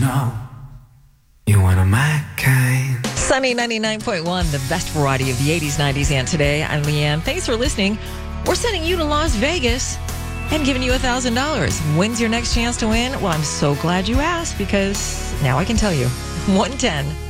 know you're one of my kind. Sunny 99.1, the best variety of the 80s, 90s, and today. I'm Leanne. Thanks for listening. We're sending you to Las Vegas and giving you $1,000. When's your next chance to win? Well, I'm so glad you asked because now I can tell you. 110